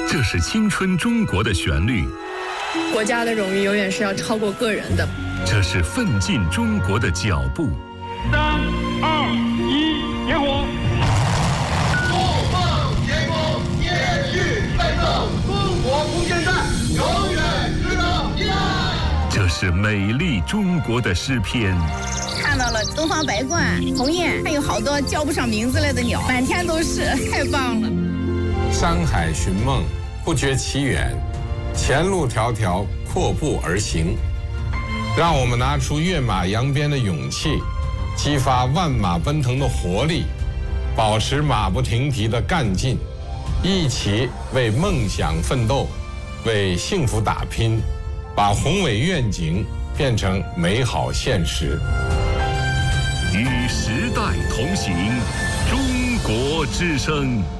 这是青春中国的旋律， 国家的荣誉永远是要超过个人的。 这是奋进中国的脚步。 3、2、1，点火！ 筑梦天空，延续奋斗，中国空间站永远值得依赖。 这是美丽中国的诗篇。 看到了东方白鹳、鸿雁，还有好多叫不上名字来的鸟，满天都是，太棒了！ 山海寻梦，不觉其远，前路迢迢，阔步而行。让我们拿出跃马扬鞭的勇气，激发万马奔腾的活力，保持马不停蹄的干劲，一起为梦想奋斗，为幸福打拼，把宏伟愿景变成美好现实。 与时代同行，中国之声。